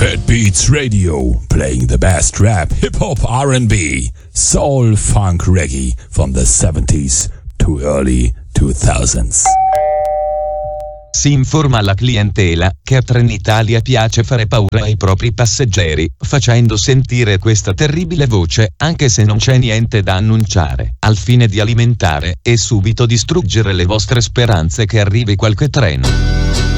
Dead Beats Radio, playing the best rap, hip-hop, R&B, soul, funk, reggae from the 70s to early 2000s. Si informa la clientela che a Trenitalia piace fare paura ai propri passeggeri, facendo sentire questa terribile voce, anche se non c'è niente da annunciare, al fine di alimentare e subito distruggere le vostre speranze che arrivi qualche treno.